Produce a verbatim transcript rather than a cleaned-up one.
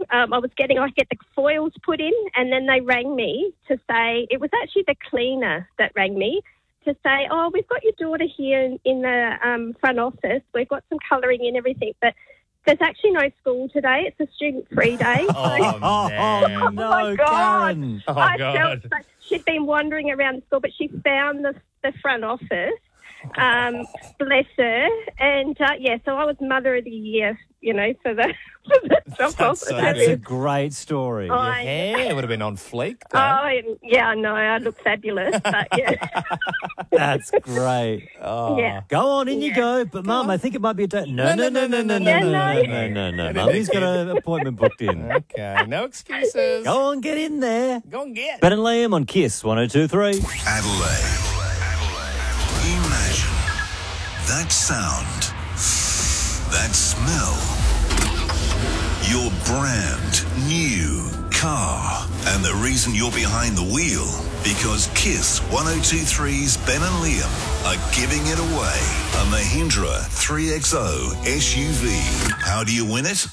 um, I was getting, I get the foils put in, and then they rang me to say, it was actually the cleaner that rang me to say, oh, we've got your daughter here in, in the um, front office. We've got some colouring and everything, but there's actually no school today. It's a student-free day. Oh, So, man. oh, no, my God. Karen. Oh, I God. felt like she'd been wandering around the school, but she found the, the front office. Um, bless her. And, uh, yeah, so I was Mother of the Year, you know, for the, for the drop-off. so That's good. a great story. Your I- hair would have been on fleek. though. Oh, yeah, I know. I look fabulous, but, yeah. That's great. Oh. Yeah. Go on, in you Yeah. go. But, Mum, I think it might be a day. No, no, no, no, no, no, Yeah, no, no, no. no, no, no. Mummy's got an appointment booked in. Okay, no excuses. Go on, get in there. Go and get. Ben and Liam on Kiss one oh two point three. Adelaide. Imagine that sound, that smell, your brand new car, and the reason you're behind the wheel, because Kiss one oh two point three's Ben and Liam are giving it away. A Mahindra three X O S U V. How do you win it?